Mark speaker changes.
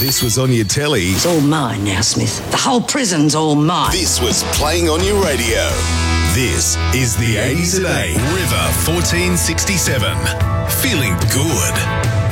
Speaker 1: this was on your telly,
Speaker 2: It's all mine now, Smith. The whole prison's all mine.
Speaker 1: this was playing on your radio. This is the 80s at 8, River 1467. Feeling good.